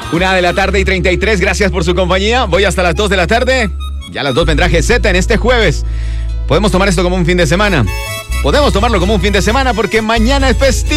1:33 gracias por su compañía. Voy hasta las 2 de la tarde. Ya a las 2 vendrá GZ en este jueves. Podemos tomar esto como un fin de semana. Podemos tomarlo como un fin de semana porque mañana es festivo.